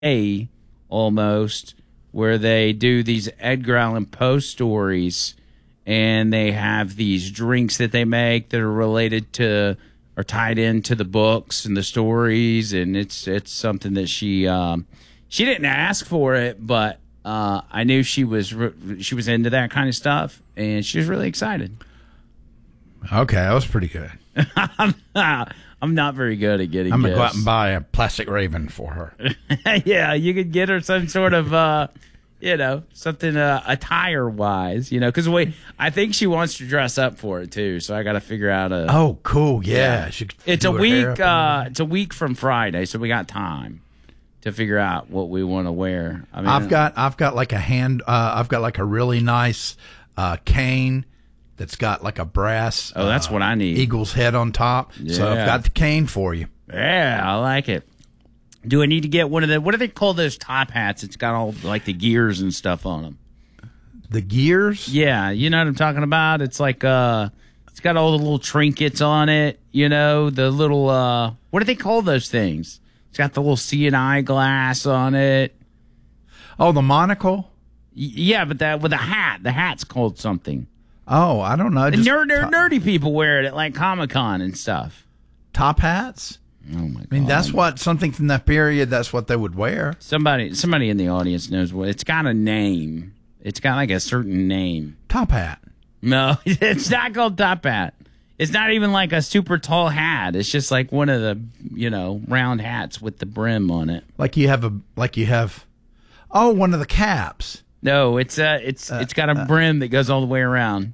A almost, where they do these Edgar Allan Poe stories, and they have these drinks that they make that are related to or tied into the books and the stories, and it's something that she didn't ask for it, but I knew she was into that kind of stuff, and she was really excited. Okay, that was pretty good. I'm not very good at getting I'm going to go out gifts. and buy a plastic raven for her. Yeah, you could get her some sort of, something attire-wise, because I think she wants to dress up for it, too, so I got to figure out a... Oh, cool, yeah. She could It's do a her week. hair up It's a week from Friday, so we got time to figure out what we want to wear. I mean, I've got like I've got like a really nice cane that's got like a brass. Oh, that's what I need. Eagle's head on top. Yeah. So I've got the cane for you. Yeah, I like it. Do I need to get one of the? What do they call those top hats? It's got all like the gears and stuff on them. The gears? Yeah, you know what I'm talking about. It's like it's got all the little trinkets on it. The little what do they call those things? It's got the little CNI glass on it. Oh, the monocle? Yeah, but that with a hat. The hat's called something. Oh, I don't know. The nerdy people wear it at like Comic-Con and stuff. Top hats? Oh my god! I mean, that's what something from that period. That's what they would wear. Somebody in the audience knows what it's got. A name. It's got like a certain name. Top hat. No, it's not called top hat. It's not even like a super tall hat. It's just like one of the round hats with the brim on it. Like you have one of the caps. No, it's got a brim that goes all the way around.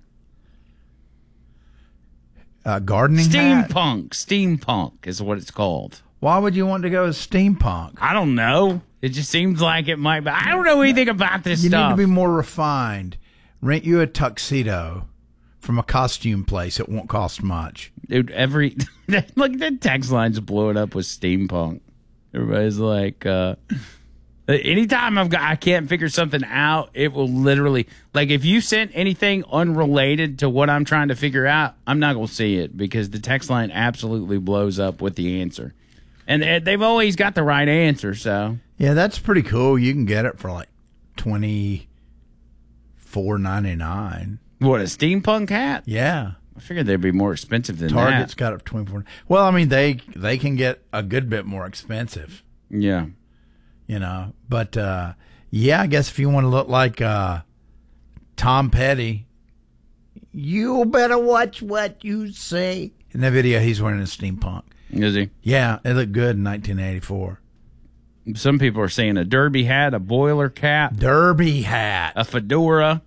Gardening hat? Steampunk is what it's called. Why would you want to go as steampunk? I don't know. It just seems like it might be. I don't know anything about this You stuff. need to be more refined. Rent you a tuxedo from a costume place. It won't cost much. Dude, look, the text line's blowing up with steampunk. Everybody's like, anytime I can't figure something out, it will literally, like, if you sent anything unrelated to what I'm trying to figure out, I'm not going to see it because the text line absolutely blows up with the answer. And they've always got the right answer, so. Yeah, that's pretty cool. You can get it for like $24.99. What, a steampunk hat? Yeah. I figured they'd be more expensive than Target's that. got it for $24. Well, I mean, they can get a good bit more expensive. Yeah. But yeah, I guess if you want to look like Tom Petty, you better watch what you say. In that video, he's wearing a steampunk. Is he? Yeah, it looked good in 1984. Some people are saying a derby hat, a boiler cap, Derby hat, a fedora.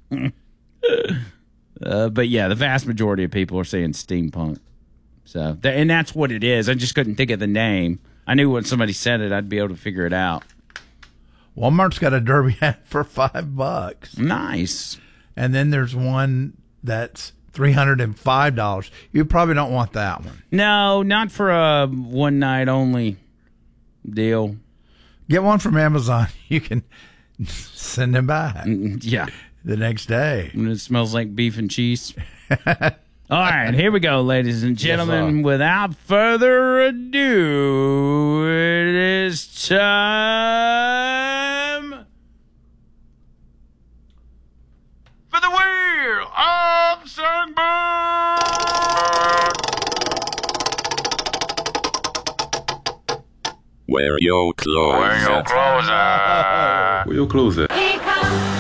But yeah, the vast majority of people are saying steampunk. So, and that's what it is. I just couldn't think of the name. I knew when somebody said it, I'd be able to figure it out. Walmart's got a derby hat for $5. Nice. And then there's one that's $305. You probably don't want that one. No, not for a one night only deal. Get one from Amazon. You can send them back. Yeah. The next day. And it smells like beef and cheese. All right, here we go, ladies and gentlemen. Yes, without further ado, it is time for the Wheel of Songbird. Wear your clothes. Wear your clothes. Wear your clothes.